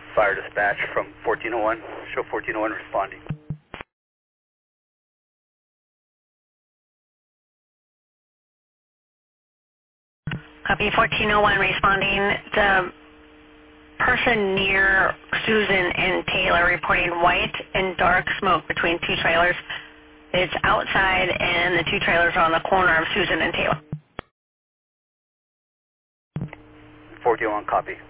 Fire dispatch from 1401. Show 1401 responding. Copy 1401 responding. The person near Susan and Taylor reporting white and dark smoke between two trailers. It's outside and the two trailers are on the corner of Susan and Taylor. 1401 copy.